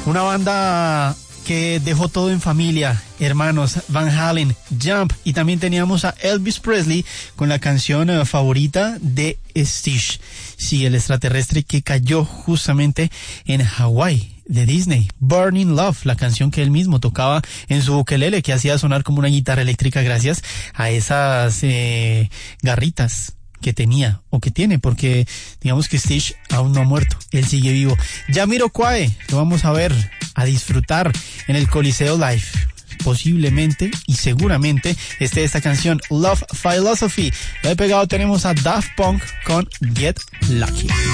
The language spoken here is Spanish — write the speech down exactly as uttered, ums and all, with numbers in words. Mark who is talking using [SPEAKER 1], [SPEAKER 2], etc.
[SPEAKER 1] Una banda que dejó todo en familia, hermanos Van Halen, Jump, y también teníamos a Elvis Presley con la canción uh, favorita de Stitch, sí, el extraterrestre que cayó justamente en Hawái, de Disney, Burning Love, la canción que él mismo tocaba en su ukelele, que hacía sonar como una guitarra eléctrica gracias a esas eh, garritas que tenía o que tiene, porque digamos que Stitch aún no ha muerto, él sigue vivo. Jamiroquai, lo vamos a ver, a disfrutar en el Coliseo Live. Posiblemente y seguramente esté esta canción Love Philosophy. Ya de pegado tenemos a Daft Punk con Get Lucky.